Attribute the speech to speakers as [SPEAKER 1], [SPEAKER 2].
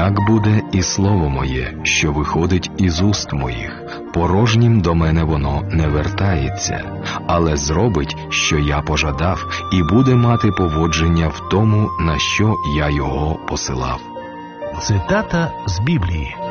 [SPEAKER 1] Так буде і слово моє, що виходить із уст моїх. Порожнім до мене воно не вертається, але зробить, що я пожадав, і буде мати поводження в тому, на що я його посилав.
[SPEAKER 2] Цитата з Біблії.